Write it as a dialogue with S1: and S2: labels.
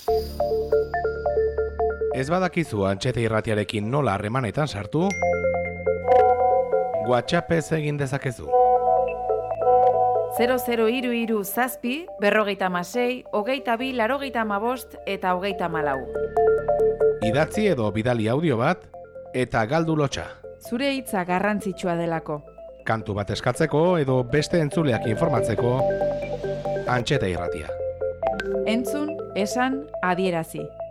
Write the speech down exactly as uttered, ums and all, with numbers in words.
S1: Ez badakizu Antxeta Irratiarekin nola harremanetan sartu, WhatsAppez egin dezakezu.
S2: zero zero hiru hiru zazpi, berrogeita hamasei, hogeita bi, laurogeita hamabost eta hogeita hamalau.
S1: Idatzi edo bidali audio bat eta galdu lotxa.
S2: Zure hitza garrantzitsua delako.
S1: Kantu bat eskatzeko edo beste entzuleak informatzeko, Antxeta Irratia.
S2: Entzun, esan, adierazi.